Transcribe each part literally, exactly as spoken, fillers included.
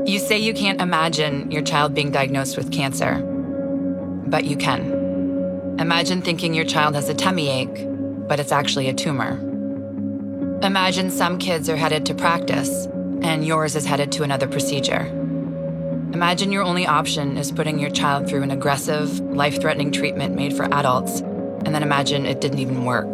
You say you can't imagine your child being diagnosed with cancer, but you can. Imagine thinking your child has a tummy ache, but it's actually a tumor. Imagine some kids are headed to practice, and yours is headed to another procedure. Imagine your only option is putting your child through an aggressive, life-threatening treatment made for adults, and then imagine it didn't even work.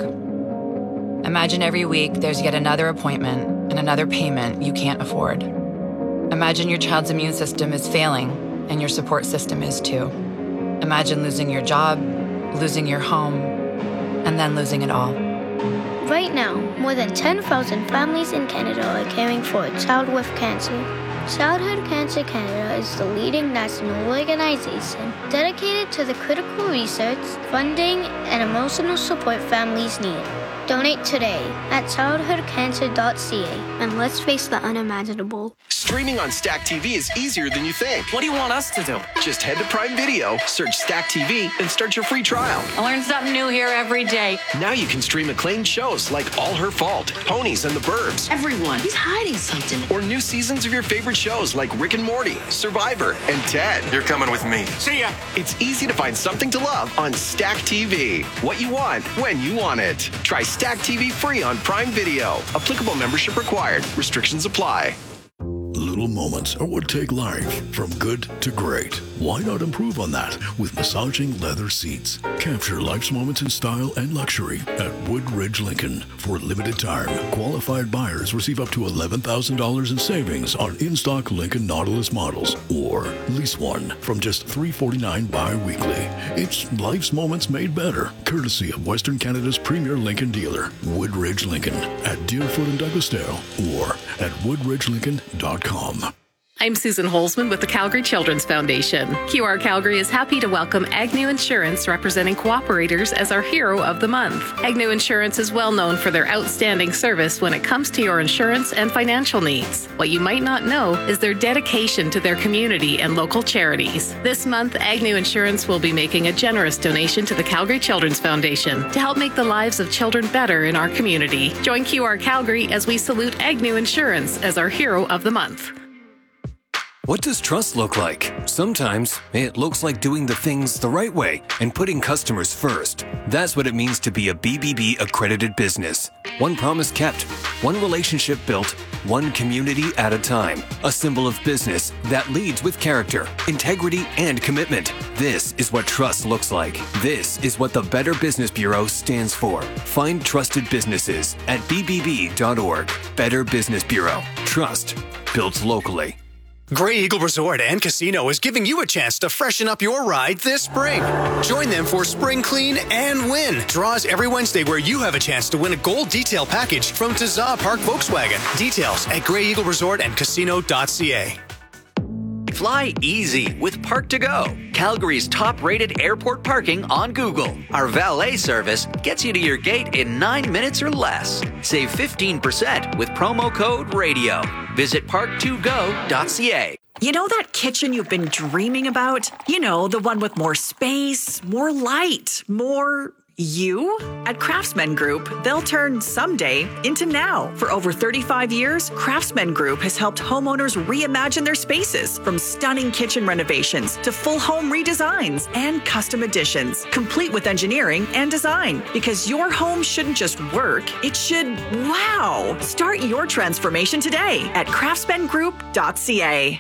Imagine every week there's yet another appointment and another payment you can't afford. Imagine your child's immune system is failing, and your support system is too. Imagine losing your job, losing your home, and then losing it all. Right now, more than ten thousand families in Canada are caring for a child with cancer. Childhood Cancer Canada is the leading national organization dedicated to the critical research, funding, and emotional support families need. Donate today at childhood cancer dot c a and let's face the unimaginable. Streaming on Stack T V is easier than you think. What do you want us to do? Just head to Prime Video, search Stack T V, and start your free trial. I learn something new here every day. Now you can stream acclaimed shows like All Her Fault, Ponies and the Burbs. Everyone, he's hiding something. Or new seasons of your favorite shows like Rick and Morty, Survivor, and Ted. You're coming with me. See ya. It's easy to find something to love on Stack T V. What you want, when you want it. Try Stack T V free on Prime Video. Applicable membership required. Restrictions apply. Little moments are what take life from good to great. Why not improve on that with massaging leather seats? Capture life's moments in style and luxury at Woodridge Lincoln. For a limited time, qualified buyers receive up to eleven thousand dollars in savings on in-stock Lincoln Nautilus models, or lease one from just three hundred forty-nine dollars bi-weekly. It's life's moments made better, courtesy of Western Canada's premier Lincoln dealer, Woodridge Lincoln, at Deerfoot and Douglasdale, or at woodridge lincoln dot com. I'm Susan Holzman with the Calgary Children's Foundation. Q R Calgary is happy to welcome Agnew Insurance, representing cooperators, as our Hero of the Month. Agnew Insurance is well known for their outstanding service when it comes to your insurance and financial needs. What you might not know is their dedication to their community and local charities. This month, Agnew Insurance will be making a generous donation to the Calgary Children's Foundation to help make the lives of children better in our community. Join Q R Calgary as we salute Agnew Insurance as our Hero of the Month. What does trust look like? Sometimes it looks like doing the things the right way and putting customers first. That's what it means to be a B B B accredited business. One promise kept, one relationship built, one community at a time. A symbol of business that leads with character, integrity, and commitment. This is what trust looks like. This is what the Better Business Bureau stands for. Find trusted businesses at b b b dot org. Better Business Bureau. Trust built locally. Grey Eagle Resort and Casino is giving you a chance to freshen up your ride this spring. Join them for Spring Clean and Win. Draws every Wednesday where you have a chance to win a gold detail package from Tazza Park Volkswagen. Details at grey eagle resort and casino dot c a. Fly easy with Park to Go, Calgary's top-rated airport parking on Google. Our valet service gets you to your gate in nine minutes or less. Save fifteen percent with promo code RADIO. Visit park to go dot c a. You know that kitchen you've been dreaming about? You know, the one with more space, more light, more... you? At Craftsman Group, they'll turn someday into now. For over thirty-five years, Craftsman Group has helped homeowners reimagine their spaces, from stunning kitchen renovations to full home redesigns and custom additions, complete with engineering and design. Because your home shouldn't just work, it should wow. Start your transformation today at craftsman group dot c a.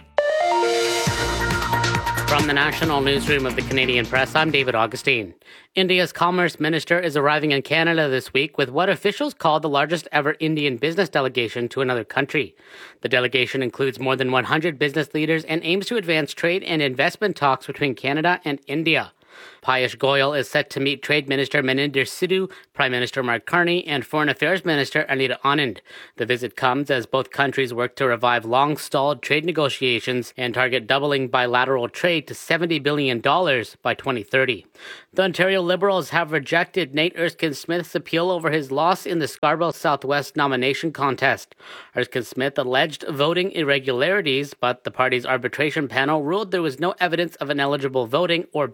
From the National Newsroom of the Canadian Press, I'm David Augustine. India's Commerce Minister is arriving in Canada this week with what officials call the largest ever Indian business delegation to another country. The delegation includes more than one hundred business leaders and aims to advance trade and investment talks between Canada and India. Piyush Goyal is set to meet Trade Minister Maninder Sidhu, Prime Minister Mark Carney, and Foreign Affairs Minister Anita Anand. The visit comes as both countries work to revive long-stalled trade negotiations and target doubling bilateral trade to seventy billion dollars by twenty thirty. The Ontario Liberals have rejected Nate Erskine-Smith's appeal over his loss in the Scarborough Southwest nomination contest. Erskine-Smith alleged voting irregularities, but the party's arbitration panel ruled there was no evidence of ineligible voting or bias.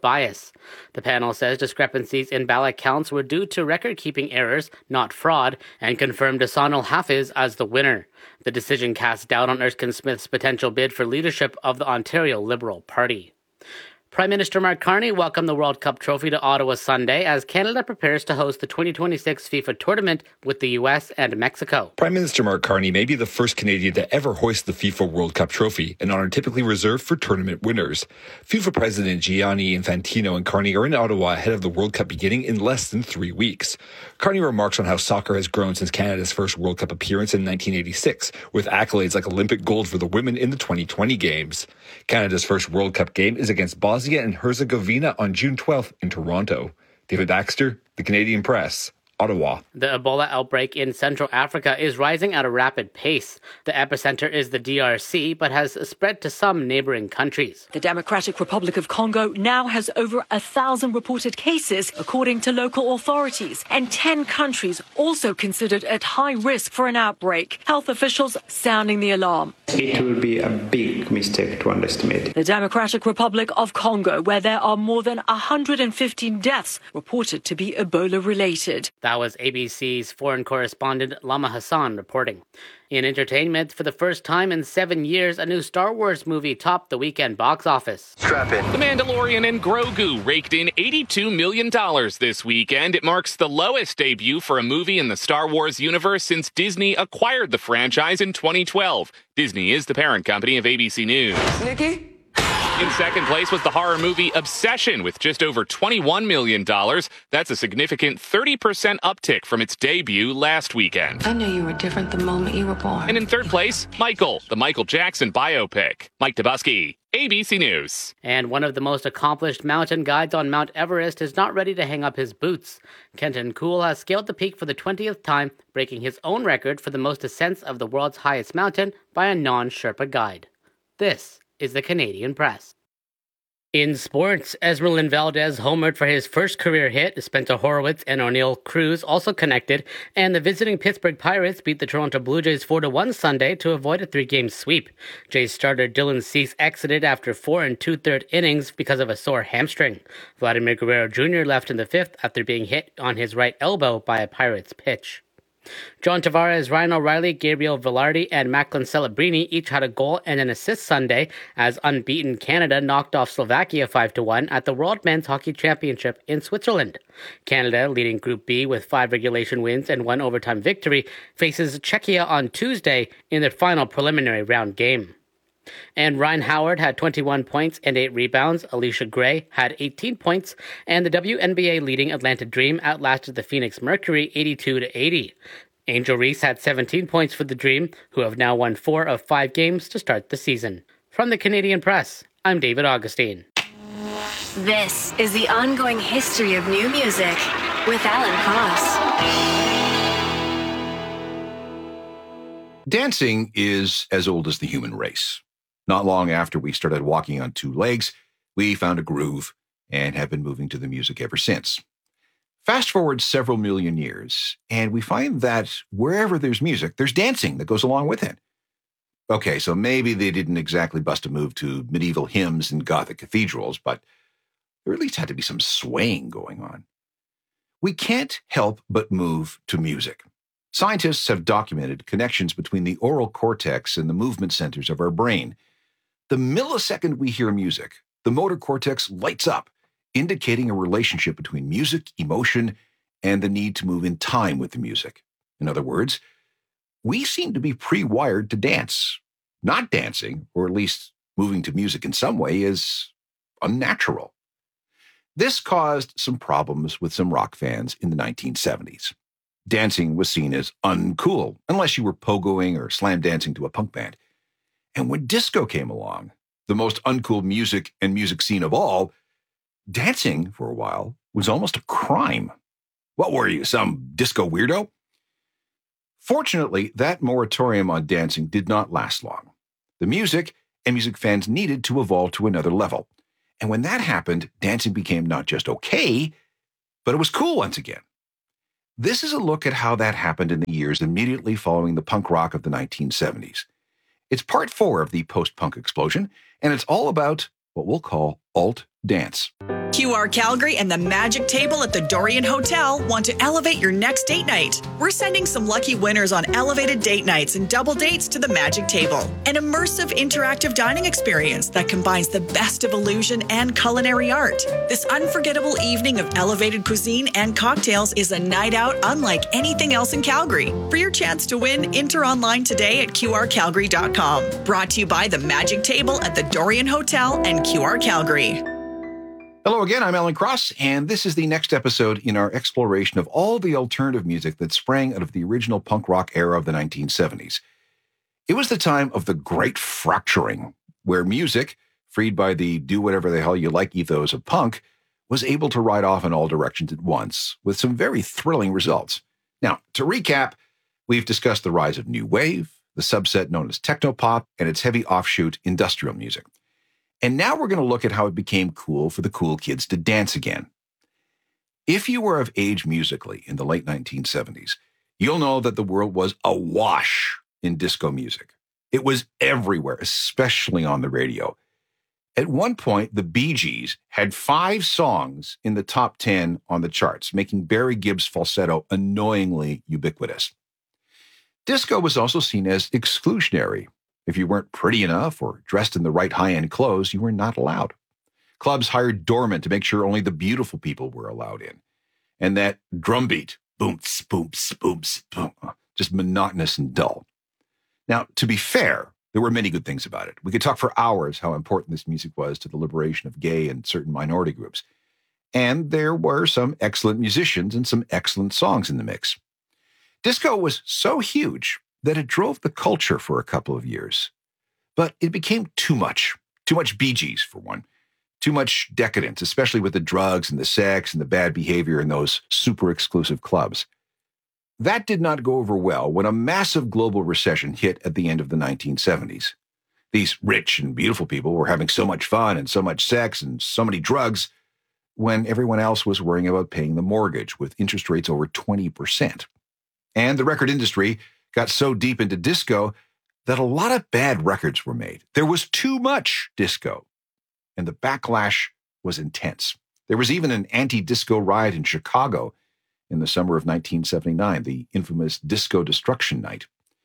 ballots. The panel says discrepancies in ballot counts were due to record-keeping errors, not fraud, and confirmed Hassan al-Hafiz as the winner. The decision cast doubt on Erskine Smith's potential bid for leadership of the Ontario Liberal Party. Prime Minister Mark Carney welcomed the World Cup trophy to Ottawa Sunday as Canada prepares to host the twenty twenty-six FIFA tournament with the U S and Mexico. Prime Minister Mark Carney may be the first Canadian to ever hoist the FIFA World Cup trophy, an honor typically reserved for tournament winners. FIFA President Gianni Infantino and Carney are in Ottawa ahead of the World Cup beginning in less than three weeks. Carney remarks on how soccer has grown since Canada's first World Cup appearance in nineteen eighty-six, with accolades like Olympic gold for the women in the twenty twenty games. Canada's first World Cup game is against Bosnia and Herzegovina on June twelfth in Toronto. David Baxter, The Canadian Press, Ottawa. The Ebola outbreak in Central Africa is rising at a rapid pace. The epicenter is the D R C, but has spread to some neighboring countries. The Democratic Republic of Congo now has over a thousand reported cases, according to local authorities, and ten countries also considered at high risk for an outbreak. Health officials sounding the alarm. It will be a big mistake to underestimate. The Democratic Republic of Congo, where there are more than one hundred fifteen deaths reported to be Ebola-related. That was A B C's foreign correspondent Lama Hassan reporting. In entertainment, for the first time in seven years, a new Star Wars movie topped the weekend box office. Strap in. The Mandalorian and Grogu raked in eighty-two million dollars this weekend. It marks the lowest debut for a movie in the Star Wars universe since Disney acquired the franchise in twenty twelve. Disney is the parent company of A B C News. Nikki? In second place was the horror movie Obsession with just over twenty-one million dollars. That's a significant thirty percent uptick from its debut last weekend. I knew you were different the moment you were born. And in third place, Michael, the Michael Jackson biopic. Mike Tabusky, A B C News. And one of the most accomplished mountain guides on Mount Everest is not ready to hang up his boots. Kenton Kuhl has scaled the peak for the twentieth time, breaking his own record for the most ascents of the world's highest mountain by a non-Sherpa guide. This is the Canadian Press. In sports, Esmeralyn Valdez homered for his first career hit. Spencer Horwitz and O'Neill Cruz also connected, and the visiting Pittsburgh Pirates beat the Toronto Blue Jays four to one Sunday to avoid a three-game sweep. Jays starter Dylan Cease exited after four and two-third innings because of a sore hamstring. Vladimir Guerrero Junior left in the fifth after being hit on his right elbow by a Pirates pitch. John Tavares, Ryan O'Reilly, Gabriel Velarde, and Macklin Celebrini each had a goal and an assist Sunday as unbeaten Canada knocked off Slovakia five to one at the World Men's Hockey Championship in Switzerland. Canada, leading Group B with five regulation wins and one overtime victory, faces Czechia on Tuesday in their final preliminary round game. And Ryan Howard had twenty-one points and eight rebounds. Alicia Gray had eighteen points, and the W N B A leading Atlanta Dream outlasted the Phoenix Mercury eighty-two to eighty. Angel Reese had seventeen points for the Dream, who have now won four of five games to start the season. From the Canadian Press, I'm David Augustine. This is the ongoing history of new music with Alan Cross. Dancing is as old as the human race. Not long after we started walking on two legs, we found a groove and have been moving to the music ever since. Fast forward several million years, and we find that wherever there's music, there's dancing that goes along with it. Okay, so maybe they didn't exactly bust a move to medieval hymns in Gothic cathedrals, but there at least had to be some swaying going on. We can't help but move to music. Scientists have documented connections between the oral cortex and the movement centers of our brain. The millisecond we hear music, the motor cortex lights up, indicating a relationship between music, emotion, and the need to move in time with the music. In other words, we seem to be pre-wired to dance. Not dancing, or at least moving to music in some way, is unnatural. This caused some problems with some rock fans in the nineteen seventies. Dancing was seen as uncool, unless you were pogoing or slam dancing to a punk band. And when disco came along, the most uncool music and music scene of all, dancing, for a while, was almost a crime. What were you, some disco weirdo? Fortunately, that moratorium on dancing did not last long. The music and music fans needed to evolve to another level. And when that happened, dancing became not just okay, but it was cool once again. This is a look at how that happened in the years immediately following the punk rock of the nineteen seventies. It's part four of the post-punk explosion, and it's all about what we'll call Alt Dance. Q R Calgary and the Magic Table at the Dorian Hotel want to elevate your next date night. We're sending some lucky winners on elevated date nights and double dates to the Magic Table, an immersive interactive dining experience that combines the best of illusion and culinary art. This unforgettable evening of elevated cuisine and cocktails is a night out unlike anything else in Calgary. For your chance to win, enter online today at Q R Calgary dot com. Brought to you by the Magic Table at the Dorian Hotel and Q R Calgary. Hello again, I'm Alan Cross, and this is the next episode in our exploration of all the alternative music that sprang out of the original punk rock era of the nineteen seventies. It was the time of the great fracturing, where music, freed by the do-whatever-the-hell-you-like ethos of punk, was able to ride off in all directions at once, with some very thrilling results. Now, to recap, we've discussed the rise of new wave, the subset known as technopop, and its heavy offshoot, industrial music. And now we're going to look at how it became cool for the cool kids to dance again. If you were of age musically in the late nineteen seventies, you'll know that the world was awash in disco music. It was everywhere, especially on the radio. At one point, the Bee Gees had five songs in the top ten on the charts, making Barry Gibb's falsetto annoyingly ubiquitous. Disco was also seen as exclusionary. If you weren't pretty enough or dressed in the right high-end clothes, you were not allowed. Clubs hired doormen to make sure only the beautiful people were allowed in. And that drum beat, boom, boom, boom, boom, just monotonous and dull. Now, to be fair, there were many good things about it. We could talk for hours how important this music was to the liberation of gay and certain minority groups. And there were some excellent musicians and some excellent songs in the mix. Disco was so huge that it drove the culture for a couple of years. But it became too much. Too much Bee Gees, for one. Too much decadence, especially with the drugs and the sex and the bad behavior in those super exclusive clubs. That did not go over well when a massive global recession hit at the end of the nineteen seventies. These rich and beautiful people were having so much fun and so much sex and so many drugs when everyone else was worrying about paying the mortgage with interest rates over twenty percent. And the record industry got so deep into disco that a lot of bad records were made. There was too much disco, and the backlash was intense. There was even an anti-disco riot in Chicago in the summer of nineteen seventy-nine, the infamous Disco Destruction Night.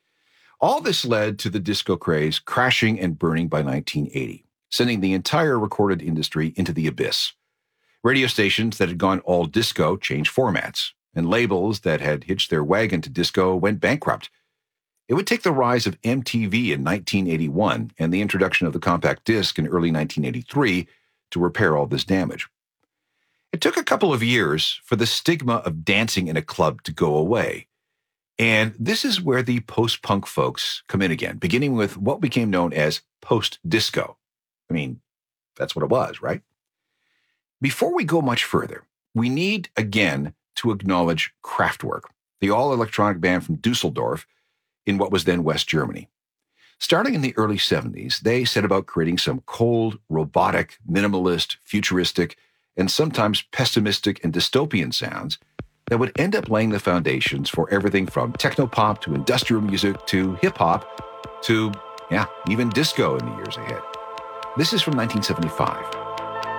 All this led to the disco craze crashing and burning by nineteen eighty, sending the entire recorded industry into the abyss. Radio stations that had gone all disco changed formats, and labels that had hitched their wagon to disco went bankrupt. It would take the rise of M T V in nineteen eighty-one and the introduction of the compact disc in early nineteen eighty-three to repair all this damage. It took a couple of years for the stigma of dancing in a club to go away. And this is where the post-punk folks come in again, beginning with what became known as post-disco. I mean, that's what it was, right? Before we go much further, we need, again, to acknowledge Kraftwerk, the all-electronic band from Dusseldorf in what was then West Germany. Starting in the early seventies, they set about creating some cold, robotic, minimalist, futuristic, and sometimes pessimistic and dystopian sounds that would end up laying the foundations for everything from technopop to industrial music to hip-hop to, yeah, even disco in the years ahead. This is from nineteen seventy-five.